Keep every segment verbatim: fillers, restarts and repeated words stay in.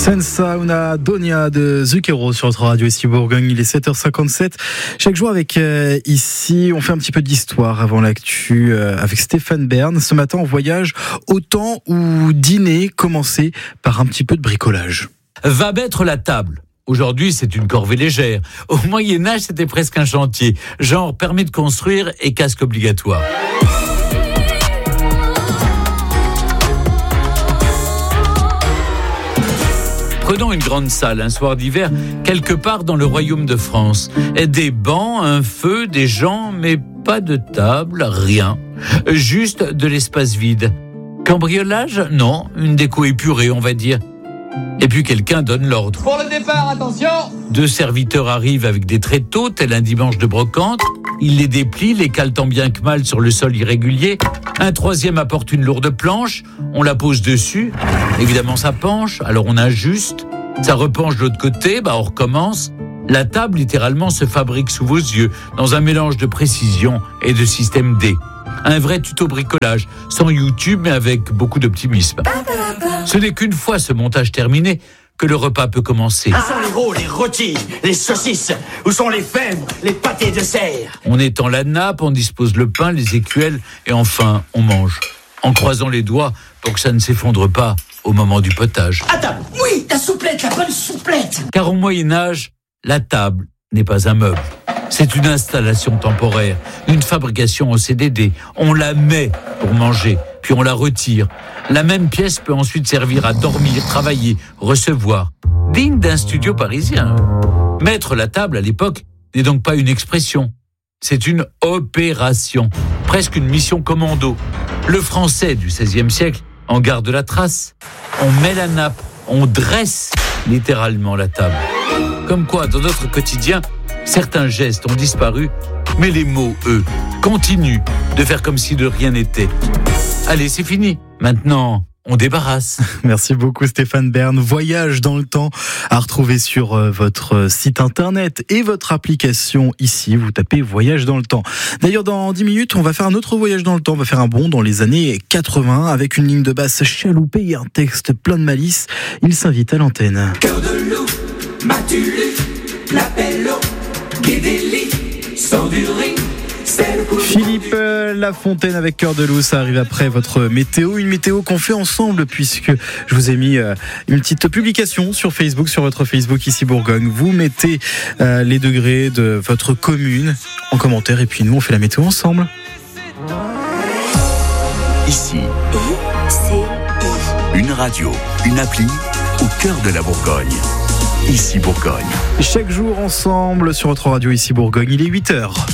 Senza una donna de Zucchero sur notre radio ici Bourgogne. Il est sept heures cinquante-sept. Chaque jour avec euh, ici, on fait un petit peu d'histoire avant l'actu euh, avec Stéphane Bern. Ce matin, on voyage au temps où dîner commençait par un petit peu de bricolage. Va mettre la table. Aujourd'hui, c'est une corvée légère. Au Moyen-Âge, c'était presque un chantier. Genre permis de construire et casque obligatoire. Prenons une grande salle, un soir d'hiver, quelque part dans le royaume de France. Des bancs, un feu, des gens, mais pas de table, rien. Juste de l'espace vide. Cambriolage ? Non, une déco épurée, on va dire. Et puis quelqu'un donne l'ordre. Pour le départ, attention ! Deux serviteurs arrivent avec des tréteaux, tel un dimanche de brocante. Ils les déplient, les calent tant bien que mal sur le sol irrégulier. Un troisième apporte une lourde planche, on la pose dessus. Évidemment, ça penche, alors on ajuste. Ça repenche de l'autre côté, bah on recommence. La table, littéralement, se fabrique sous vos yeux, dans un mélange de précision et de système D. Un vrai tuto bricolage, sans YouTube, mais avec beaucoup d'optimisme. Ce n'est qu'une fois ce montage terminé que le repas peut commencer. Où sont les veau, les rôtis, les saucisses ? Où sont les fèves, les pâtés de serre ? On étend la nappe, on dispose le pain, les écuelles, et enfin, on mange. En croisant les doigts pour que ça ne s'effondre pas au moment du potage. À table, oui, la souplette, la bonne souplette. Car au Moyen-Âge, la table n'est pas un meuble. C'est une installation temporaire, une fabrication au C D D. On la met pour manger, puis on la retire. La même pièce peut ensuite servir à dormir, travailler, recevoir. Digne d'un studio parisien. Mettre la table à l'époque n'est donc pas une expression. C'est une opération, presque une mission commando. Le français du seizième siècle en garde la trace. On met la nappe, on dresse littéralement la table. Comme quoi, dans notre quotidien, certains gestes ont disparu, mais les mots, eux, continuent de faire comme si de rien n'était. Allez, c'est fini. Maintenant, on débarrasse. Merci beaucoup Stéphane Bern. Voyage dans le temps à retrouver sur votre site internet et votre application ici. Vous tapez Voyage dans le temps. D'ailleurs, dans dix minutes, on va faire un autre voyage dans le temps. On va faire un bond dans les années quatre-vingts avec une ligne de basse chaloupée et un texte plein de malice. Il s'invite à l'antenne. Cœur de loup, m'as-tu lu l'appello, Guédéli, sans du riz. Philippe Lafontaine avec Cœur de loup, ça arrive après votre météo, une météo qu'on fait ensemble puisque je vous ai mis une petite publication sur Facebook, sur votre Facebook ici Bourgogne. Vous mettez les degrés de votre commune en commentaire et puis nous on fait la météo ensemble. Ici, une radio, une appli au cœur de la Bourgogne. Ici Bourgogne. Chaque jour ensemble sur votre radio ici Bourgogne, il est huit heures.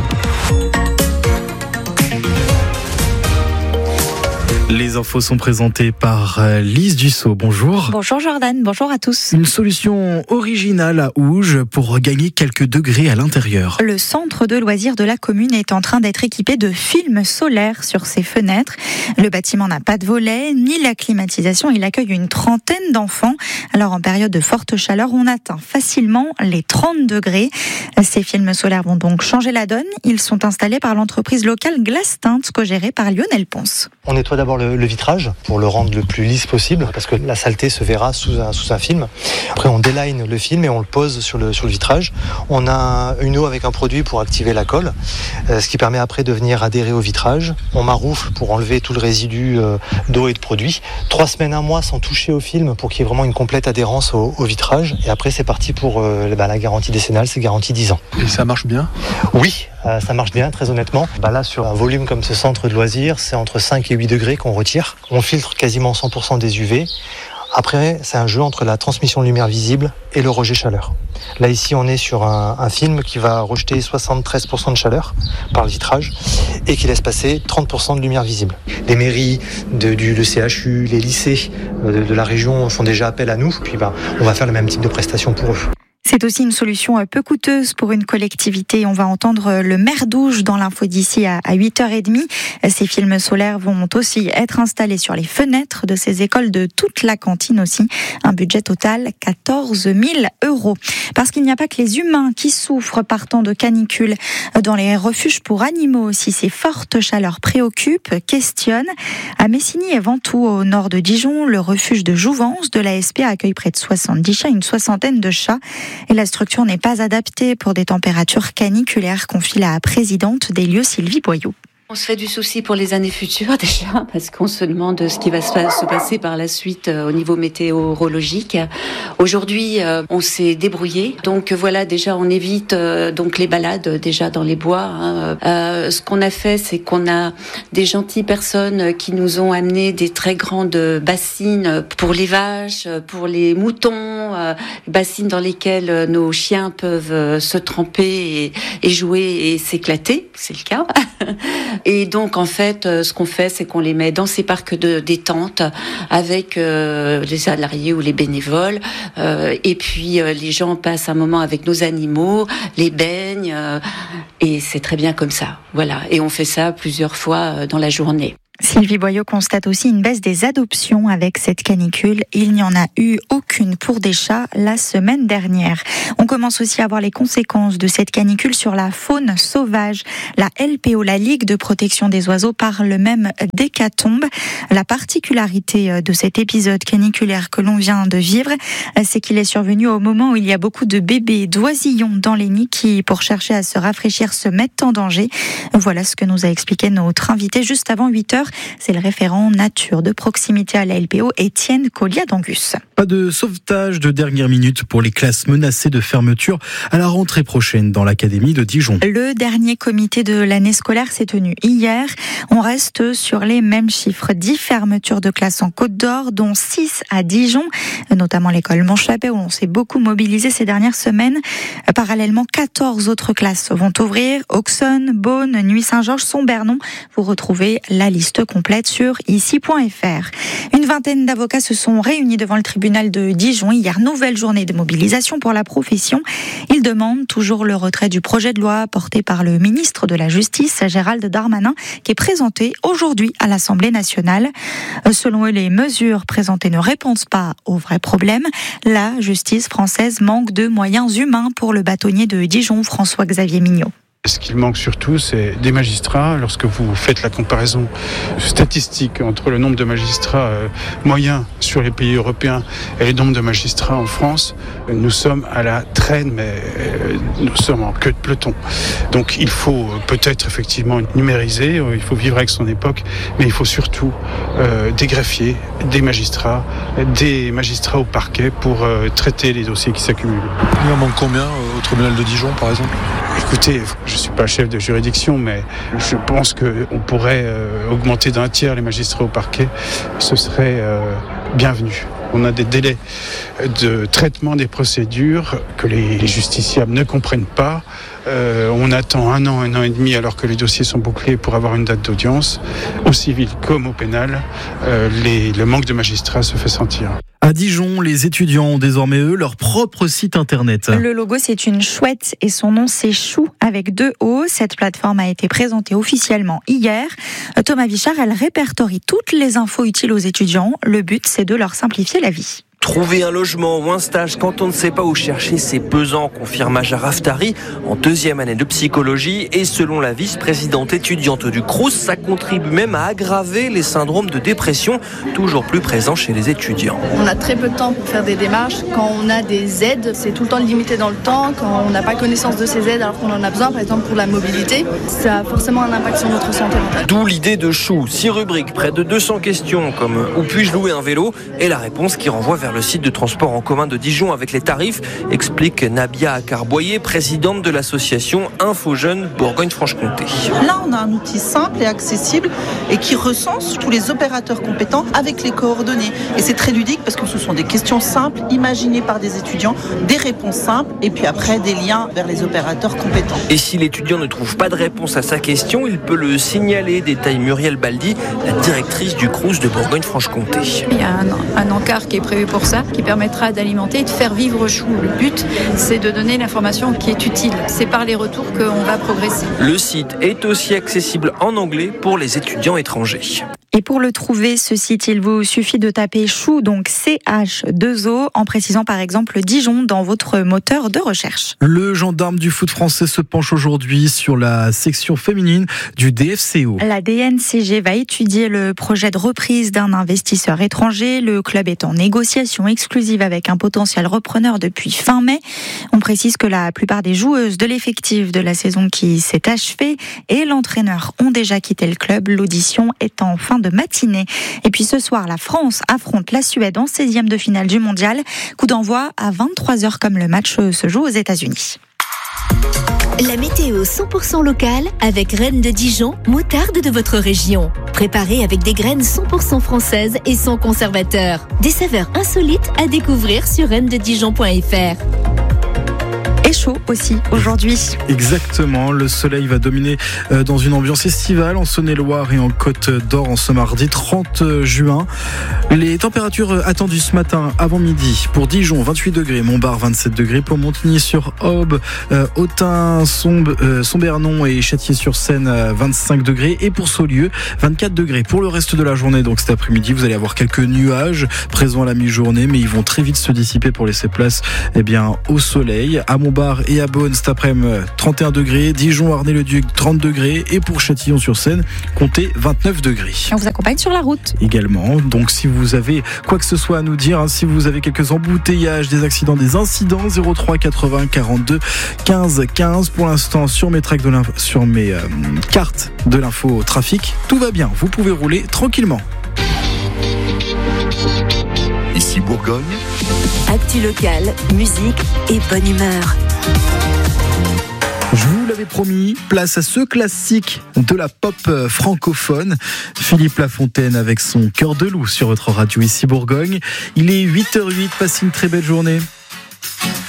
Les infos sont présentées par Lise Dussault. Bonjour. Bonjour Jordan, bonjour à tous. Une solution originale à Ouge pour gagner quelques degrés à l'intérieur. Le centre de loisirs de la commune est en train d'être équipé de films solaires sur ses fenêtres. Le bâtiment n'a pas de volets ni la climatisation. Il accueille une trentaine d'enfants. Alors en période de forte chaleur, on atteint facilement les trente degrés. Ces films solaires vont donc changer la donne. Ils sont installés par l'entreprise locale Glace Tinte, co-gérée par Lionel Ponce. On nettoie d'abord le, le vitrage pour le rendre le plus lisse possible parce que la saleté se verra sous un, sous un film. Après on déline le film et on le pose sur le, sur le vitrage. On a une eau avec un produit pour activer la colle, euh, ce qui permet après de venir adhérer au vitrage. On maroufle pour enlever tout le résidu euh, d'eau et de produit. Trois semaines, un mois sans toucher au film pour qu'il y ait vraiment une complète adhérence au, au vitrage. Et après c'est parti pour euh, bah, la garantie décennale, c'est garantie dix ans. Et ça marche bien ? Oui, euh, ça marche bien, très honnêtement. Bah, là sur un volume comme ce centre de loisirs, c'est entre cinq et huit degrés qu'on retire. On filtre quasiment cent pour cent des U V. Après, c'est un jeu entre la transmission de lumière visible et le rejet chaleur. Là, ici, on est sur un, un film qui va rejeter soixante-treize pour cent de chaleur par le vitrage et qui laisse passer trente pour cent de lumière visible. Les mairies, de, du le C H U, les lycées de, de la région font déjà appel à nous. Puis, ben, on va faire le même type de prestations pour eux. Ces C'est aussi une solution peu coûteuse pour une collectivité. On va entendre le maire d'Ouge dans l'info d'ici à huit heures trente. Ces films solaires vont aussi être installés sur les fenêtres de ces écoles, de toute la cantine aussi. Un budget total quatorze mille euros. Parce qu'il n'y a pas que les humains qui souffrent par temps de canicule. Dans les refuges pour animaux aussi, ces fortes chaleurs préoccupent, questionnent. À Messigny et Ventoux, au nord de Dijon, le refuge de Jouvence de l'A S P accueille près de soixante-dix chats, une soixantaine de chats. Et la structure n'est pas adaptée pour des températures caniculaires, confie la présidente des lieux, Sylvie Boyau. On se fait du souci pour les années futures déjà, parce qu'on se demande ce qui va se passer par la suite au niveau météorologique. Aujourd'hui, on s'est débrouillé, donc voilà, déjà on évite donc les balades déjà dans les bois. Hein. Euh, ce qu'on a fait, c'est qu'on a des gentilles personnes qui nous ont amené des très grandes bassines pour les vaches, pour les moutons, euh, bassines dans lesquelles nos chiens peuvent se tremper et, et jouer et s'éclater, c'est le cas. Et donc, en fait, ce qu'on fait, c'est qu'on les met dans ces parcs de détente avec euh, les salariés ou les bénévoles. Euh, et puis, euh, les gens passent un moment avec nos animaux, les baignent. Euh, et c'est très bien comme ça. Voilà. Et on fait ça plusieurs fois dans la journée. Sylvie Boyau constate aussi une baisse des adoptions avec cette canicule. Il n'y en a eu aucune pour des chats la semaine dernière. On commence aussi à voir les conséquences de cette canicule sur la faune sauvage. La L P O, la Ligue de protection des oiseaux, parle même d'hécatombe. La particularité de cet épisode caniculaire que l'on vient de vivre, c'est qu'il est survenu au moment où il y a beaucoup de bébés d'oisillons dans les nids qui, pour chercher à se rafraîchir, se mettent en danger. Voilà ce que nous a expliqué notre invité juste avant huit heures. C'est le référent nature de proximité à la L P O, Étienne Colliat-Dangus. Pas de sauvetage de dernière minute pour les classes menacées de fermeture à la rentrée prochaine dans l'académie de Dijon. Le dernier comité de l'année scolaire s'est tenu hier. On reste sur les mêmes chiffres. dix fermetures de classes en Côte d'Or, dont six à Dijon, notamment l'école Montchabet où on s'est beaucoup mobilisé ces dernières semaines. Parallèlement, quatorze autres classes vont ouvrir. Auxonne, Beaune, Nuit-Saint-Georges, Sombernon. Vous retrouvez la liste complète sur ici point f r. Une vingtaine d'avocats se sont réunis devant le tribunal de Dijon hier. Nouvelle journée de mobilisation pour la profession. Ils demandent toujours le retrait du projet de loi porté par le ministre de la Justice, Gérald Darmanin, qui est présenté aujourd'hui à l'Assemblée nationale. Selon eux, les mesures présentées ne répondent pas aux vrais problèmes. La justice française manque de moyens humains pour le bâtonnier de Dijon, François-Xavier Mignot. Ce qu'il manque surtout, c'est des magistrats. Lorsque vous faites la comparaison statistique entre le nombre de magistrats euh, moyens sur les pays européens et le nombre de magistrats en France, nous sommes à la traîne, mais euh, nous sommes en queue de peloton. Donc il faut peut-être effectivement numériser, il faut vivre avec son époque, mais il faut surtout euh, des greffiers, des magistrats, des magistrats au parquet pour euh, traiter les dossiers qui s'accumulent. Il en manque combien euh, au tribunal de Dijon, par exemple ? Écoutez, je ne suis pas chef de juridiction, mais je pense qu'on pourrait euh, augmenter d'un tiers les magistrats au parquet. Ce serait euh, bienvenu. On a des délais de traitement des procédures que les, les justiciables ne comprennent pas. Euh, on attend un an, un an et demi alors que les dossiers sont bouclés pour avoir une date d'audience. Au civil comme au pénal, euh, les, le manque de magistrats se fait sentir. À Dijon, les étudiants ont désormais, eux, leur propre site internet. Le logo, c'est une chouette et son nom, c'est Chou avec deux O. Cette plateforme a été présentée officiellement hier. Thomas Vichard, elle répertorie toutes les infos utiles aux étudiants. Le but, c'est de leur simplifier la vie. Trouver un logement ou un stage quand on ne sait pas où chercher, c'est pesant, confirme Ajar Aftari en deuxième année de psychologie. Et selon la vice-présidente étudiante du Crous, ça contribue même à aggraver les syndromes de dépression, toujours plus présents chez les étudiants. On a très peu de temps pour faire des démarches. Quand on a des aides, c'est tout le temps limité dans le temps. Quand on n'a pas connaissance de ces aides alors qu'on en a besoin, par exemple pour la mobilité, ça a forcément un impact sur notre santé mentale. D'où l'idée de Chou. Six rubriques, près de deux cents questions comme « Où puis-je louer un vélo ?» et la réponse qui renvoie vers le site de transport en commun de Dijon avec les tarifs, explique Nabia Akarboyer, présidente de l'association Info Jeunes Bourgogne-Franche-Comté. Là, on a un outil simple et accessible et qui recense tous les opérateurs compétents avec les coordonnées. Et c'est très ludique parce que ce sont des questions simples, imaginées par des étudiants, des réponses simples et puis après des liens vers les opérateurs compétents. Et si l'étudiant ne trouve pas de réponse à sa question, il peut le signaler, détaille Muriel Baldi, la directrice du Crous de Bourgogne-Franche-Comté. Il y a un, un encart qui est prévu pour ça, qui permettra d'alimenter et de faire vivre Chou. Le but, c'est de donner l'information qui est utile. C'est par les retours qu'on va progresser. Le site est aussi accessible en anglais pour les étudiants étrangers. Et pour le trouver, ce site, il vous suffit de taper Chou, donc C H deux O, en précisant par exemple Dijon dans votre moteur de recherche. Le gendarme du foot français se penche aujourd'hui sur la section féminine du D F C O. La D N C G va étudier le projet de reprise d'un investisseur étranger. Le club est en négociation exclusive avec un potentiel repreneur depuis fin mai. On précise que la plupart des joueuses de l'effectif de la saison qui s'est achevée et l'entraîneur ont déjà quitté le club. L'audition est en fin de matinée. Et puis ce soir, la France affronte la Suède en seizième de finale du mondial. Coup d'envoi à vingt-trois heures comme le match se joue aux États-Unis. La météo cent pour cent locale avec Reine de Dijon, moutarde de votre région. Préparée avec des graines cent pour cent françaises et sans conservateur. Des saveurs insolites à découvrir sur reine de dijon point f r. Et chaud aussi aujourd'hui. Exactement, le soleil va dominer dans une ambiance estivale en Saône-et-Loire et en Côte d'Or en ce mardi trente juin. Les températures attendues ce matin avant midi pour Dijon vingt-huit degrés, Montbard vingt-sept degrés, pour Montigny-sur-Aube, euh, Autun, Sombe, euh, Sombernon et Châtier-sur-Seine vingt-cinq degrés, et pour Saulieu vingt-quatre degrés. Pour le reste de la journée, donc cet après-midi, vous allez avoir quelques nuages présents à la mi-journée, mais ils vont très vite se dissiper pour laisser place eh bien, au soleil. À Montbard et à Beaune cet après-midi trente et un degrés, Dijon, Arnay-le-Duc trente degrés, et pour Châtillon-sur-Seine comptez vingt-neuf degrés. On vous accompagne sur la route également, donc si vous avez quoi que ce soit à nous dire, hein, si vous avez quelques embouteillages, des accidents, des incidents, zéro trois quatre-vingts quarante-deux quinze quinze. Pour l'instant sur mes tracks de l'info, sur mes euh, cartes de l'info trafic, tout va bien, vous pouvez rouler tranquillement. Ici Bourgogne. Actu locale, musique et bonne humeur. Je vous l'avais promis, place à ce classique de la pop francophone. Philippe Lafontaine avec son Cœur de loup sur votre radio Ici Bourgogne. Il est huit heures zéro huit, passez une très belle journée.